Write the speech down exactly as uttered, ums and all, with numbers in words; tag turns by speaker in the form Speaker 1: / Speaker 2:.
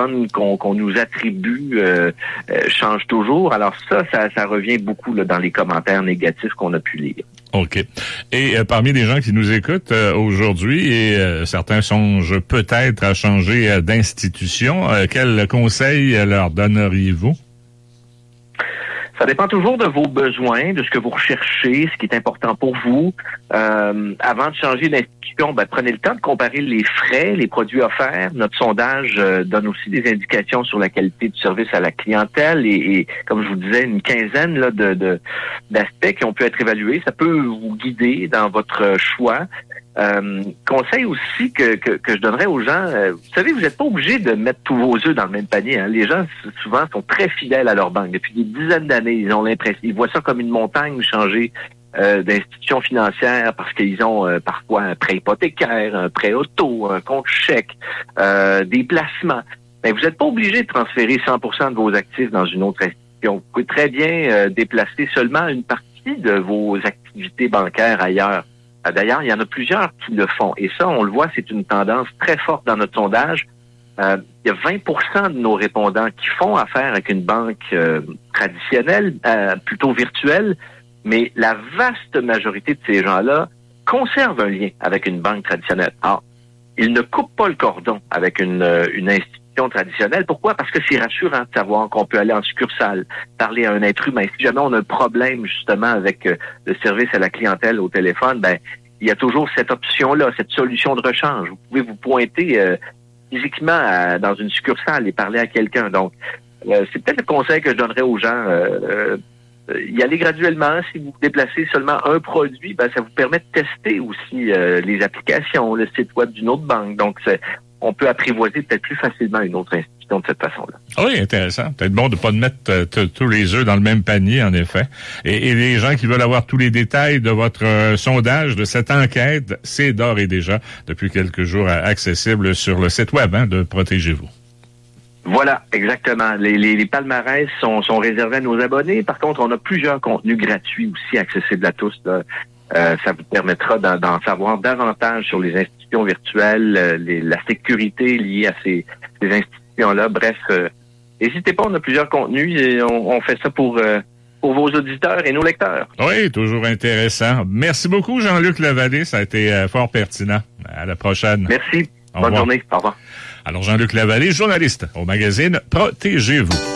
Speaker 1: couronne qu'on, qu'on nous attribue euh, euh, change toujours. Alors ça, ça, ça revient beaucoup là, dans les commentaires négatifs qu'on a pu lire.
Speaker 2: OK. Et euh, parmi les gens qui nous écoutent euh, aujourd'hui, et euh, certains songent peut-être à changer euh, d'institution, euh, quels conseils leur donneriez-vous?
Speaker 1: Ça dépend toujours de vos besoins, de ce que vous recherchez, ce qui est important pour vous. Euh, avant de changer d'institution, ben, prenez le temps de comparer les frais, les produits offerts. Notre sondage euh, donne aussi des indications sur la qualité du service à la clientèle et, et comme je vous disais, une quinzaine là, de, de d'aspects qui ont pu être évalués. Ça peut vous guider dans votre choix. Euh, conseil aussi que, que, que je donnerais aux gens, euh, vous savez, vous n'êtes pas obligé de mettre tous vos œufs dans le même panier. Hein. Les gens, souvent, sont très fidèles à leur banque. Depuis des dizaines d'années, ils ont l'impression, ils voient ça comme une montagne changer euh, d'institution financière parce qu'ils ont euh, parfois un prêt hypothécaire, un prêt auto, un compte chèque, euh, des placements. Mais vous n'êtes pas obligé de transférer cent pour cent de vos actifs dans une autre institution. Vous pouvez très bien euh, déplacer seulement une partie de vos activités bancaires ailleurs. D'ailleurs, il y en a plusieurs qui le font. Et ça, on le voit, c'est une tendance très forte dans notre sondage. Euh, il y a vingt pour cent de nos répondants qui font affaire avec une banque euh, traditionnelle, euh, plutôt virtuelle, mais la vaste majorité de ces gens-là conservent un lien avec une banque traditionnelle. Alors, ils ne coupent pas le cordon avec une, une institution traditionnelle. Pourquoi? Parce que c'est rassurant de savoir qu'on peut aller en succursale, parler à un être humain. Si jamais on a un problème justement avec euh, le service à la clientèle au téléphone, ben il y a toujours cette option-là, cette solution de rechange. Vous pouvez vous pointer euh, physiquement à, dans une succursale et parler à quelqu'un. Donc, euh, c'est peut-être le conseil que je donnerais aux gens. Euh, euh, y aller graduellement. Si vous déplacez seulement un produit, ben ça vous permet de tester aussi euh, les applications, le site web d'une autre banque. Donc, c'est on peut apprivoiser peut-être plus facilement une autre institution de cette façon-là.
Speaker 2: Oui, intéressant. Peut-être bon de pas de mettre euh, t- tous les œufs dans le même panier, en effet. Et, et les gens qui veulent avoir tous les détails de votre euh, sondage, de cette enquête, c'est d'ores et déjà, depuis quelques jours, accessible sur le site web hein, de Protégez-vous.
Speaker 1: Voilà, exactement. Les, les, les palmarès sont, sont réservés à nos abonnés. Par contre, on a plusieurs contenus gratuits aussi accessibles à tous. Là. Euh, ça vous permettra d'en, d'en savoir davantage sur les institutions virtuelles, euh, les, la sécurité liée à ces, ces institutions-là. Bref, euh, n'hésitez pas, on a plusieurs contenus et on, on fait ça pour, euh, pour vos auditeurs et nos lecteurs.
Speaker 2: Oui, toujours intéressant. Merci beaucoup, Jean-Luc Lavallée. Ça a été euh, fort pertinent. À la prochaine.
Speaker 1: Merci.
Speaker 2: Au
Speaker 1: Bonne
Speaker 2: revoir.
Speaker 1: journée. Au revoir.
Speaker 2: Alors, Jean-Luc Lavallée, journaliste au magazine Protégez-vous.